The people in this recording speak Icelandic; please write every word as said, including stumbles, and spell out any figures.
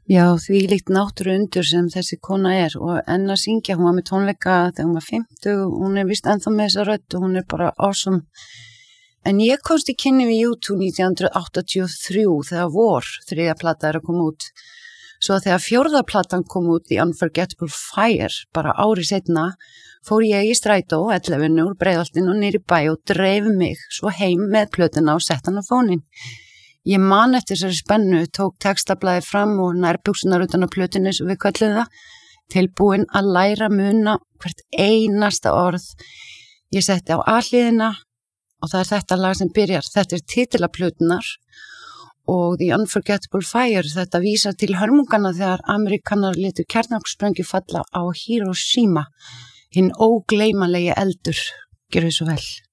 Já, því líkt náttúruundur sem þessi kona er og enn að syngja, hún var með tónleika þegar hún var fimmtug, hún er víst ennþá með þessa rödd og hún er bara awesome. En ég komst í kynni við U tvö nítján hundruð áttatíu og þrjú þegar vor, þriðja plata er að koma út. Svo þegar fjórða platan kom út, The Unforgettable Fire, bara ári seinna, fór ég í strætó, ellefinu úr Breiðholtinu og niður í bæ og dreif mig svo heim með plötuna og sett hann á fóninn. Ég man eftir þessari spennu, tók textablaði fram og nærbuxurnar utan á plötunni sem við köllum það, tilbúin að læra muna hvert einasta orð. Ég setti á A-hliðina og það er þetta lag sem byrjar. Þetta er titilla plötunar og The Unforgettable Fire, þetta vísar til hörmungana þegar Amerikanar létu kjarnorkusprengju falla á Hiroshima, hinn ógleymanlegi eldur. Gjörðu svo vel.